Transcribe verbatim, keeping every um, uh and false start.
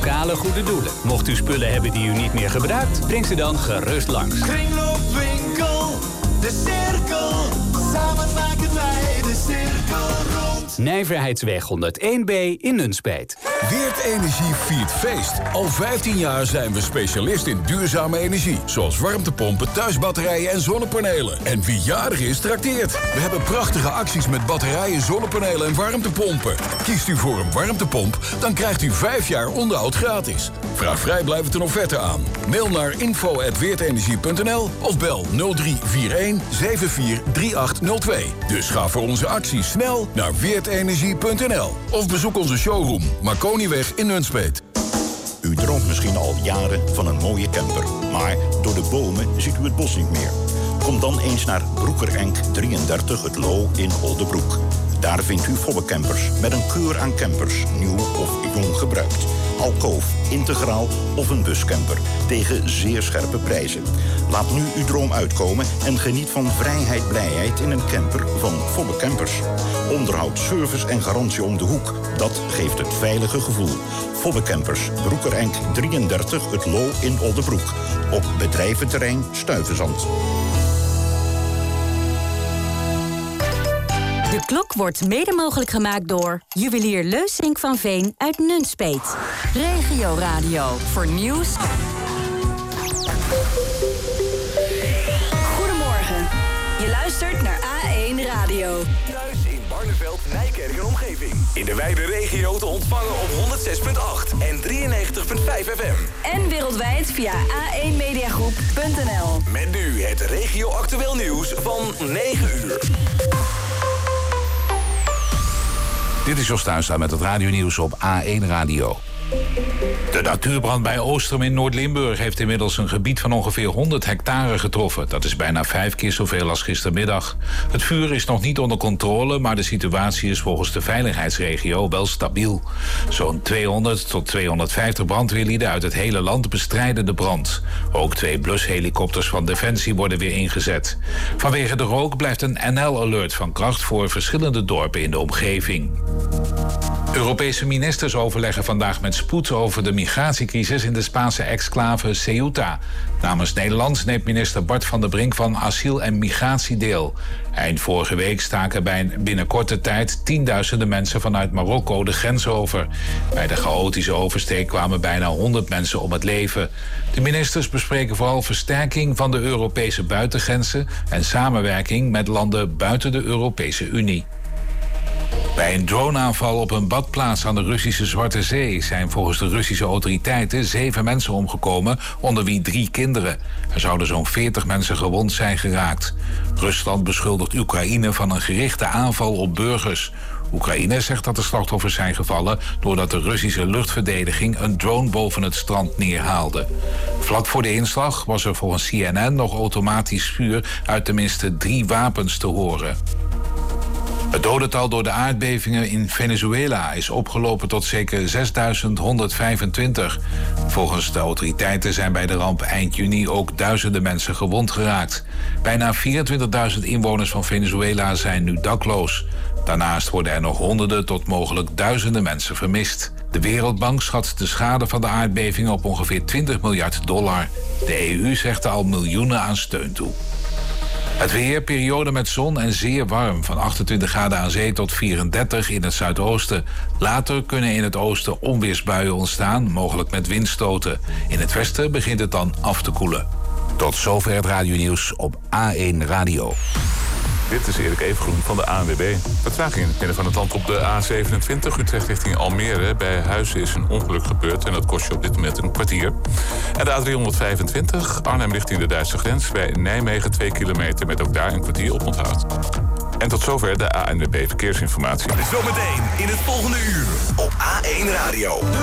lokale goede doelen. Mocht u spullen hebben die u niet meer gebruikt, breng ze dan gerust langs. Kringloopwinkel, de cirkel. Samen maken wij de cirkel rond. Nijverheidsweg honderdéén B in Nunspeet. Weert Energie viert feest. Al vijftien jaar zijn we specialist in duurzame energie. Zoals warmtepompen, thuisbatterijen en zonnepanelen. En wie jarig is, trakteert. We hebben prachtige acties met batterijen, zonnepanelen en warmtepompen. Kiest u voor een warmtepomp, dan krijgt u vijf jaar onderhoud gratis. Vraag vrijblijvend een offerte aan. Mail naar info at weertenergie punt n l of bel nul drie vier een zeven vier drie acht nul twee. Dus ga voor onze actie snel naar weertenergie punt n l. Of bezoek onze showroom, Marconiweg in Nunspeet. U droomt misschien al jaren van een mooie camper. Maar door de bomen ziet u het bos niet meer. Kom dan eens naar Broekerenk drieëndertig het Loo in Oldebroek. Daar vindt u Fobbecampers met een keur aan campers, nieuw of jong gebruikt. Alcoof, integraal of een buscamper tegen zeer scherpe prijzen. Laat nu uw droom uitkomen en geniet van vrijheid, blijheid in een camper van Fobbecampers. Onderhoud, service en garantie om de hoek. Dat geeft het veilige gevoel. Fobbecampers, Broekerenk drieëndertig het Loo in Oldebroek. Op bedrijventerrein Stuyvesant. De klok wordt mede mogelijk gemaakt door juwelier Leusink van Veen uit Nunspeet. Regio Radio voor nieuws. Goedemorgen. Je luistert naar A één Radio. Thuis in Barneveld, Nijkerk en omgeving. In de wijde regio te ontvangen op honderd zes komma acht en drieënnegentig komma vijf F M. En wereldwijd via a één mediagroep punt n l. Met nu het regio-actueel nieuws van negen uur. Dit is Jos Tuinstra met het radionieuws op A één Radio. De natuurbrand bij Oostrum in Noord-Limburg heeft inmiddels een gebied van ongeveer honderd hectare getroffen. Dat is bijna vijf keer zoveel als gistermiddag. Het vuur is nog niet onder controle, maar de situatie is volgens de veiligheidsregio wel stabiel. Zo'n tweehonderd tot tweehonderdvijftig brandweerlieden uit het hele land bestrijden de brand. Ook twee blushelikopters van Defensie worden weer ingezet. Vanwege de rook blijft een N L-alert van kracht voor verschillende dorpen in de omgeving. Europese ministers overleggen vandaag met spoed over de migratiecrisis in de Spaanse exclave Ceuta. Namens Nederland neemt minister Bart van der Brink van Asiel en Migratie deel. Eind vorige week staken bij binnen korte tijd tienduizenden mensen vanuit Marokko de grens over. Bij de chaotische oversteek kwamen bijna honderd mensen om het leven. De ministers bespreken vooral versterking van de Europese buitengrenzen en samenwerking met landen buiten de Europese Unie. Bij een droneaanval op een badplaats aan de Russische Zwarte Zee zijn volgens de Russische autoriteiten zeven mensen omgekomen, onder wie drie kinderen. Er zouden zo'n veertig mensen gewond zijn geraakt. Rusland beschuldigt Oekraïne van een gerichte aanval op burgers. Oekraïne zegt dat de slachtoffers zijn gevallen doordat de Russische luchtverdediging een drone boven het strand neerhaalde. Vlak voor de inslag was er volgens C N N nog automatisch vuur uit tenminste drie wapens te horen. Het dodental door de aardbevingen in Venezuela is opgelopen tot zeker zesduizend honderdvijfentwintig. Volgens de autoriteiten zijn bij de ramp eind juni ook duizenden mensen gewond geraakt. Bijna vierentwintigduizend inwoners van Venezuela zijn nu dakloos. Daarnaast worden er nog honderden tot mogelijk duizenden mensen vermist. De Wereldbank schat de schade van de aardbevingen op ongeveer twintig miljard dollar. De E U zegt er al miljoenen aan steun toe. Het weer, periode met zon en zeer warm. Van achtentwintig graden aan zee tot vierendertig in het zuidoosten. Later kunnen in het oosten onweersbuien ontstaan, mogelijk met windstoten. In het westen begint het dan af te koelen. Tot zover het radionieuws op A één Radio. Dit is Erik Evengroen van de A N W B. Vertraging in het midden van het land op de A zevenentwintig. Utrecht richting Almere. Bij Huizen is een ongeluk gebeurd en dat kost je op dit moment een kwartier. En de A driehonderdvijfentwintig. Arnhem richting de Duitse grens. Bij Nijmegen twee kilometer met ook daar een kwartier op onthoud. En tot zover de A N W B Verkeersinformatie. Zometeen in het volgende uur op A één Radio.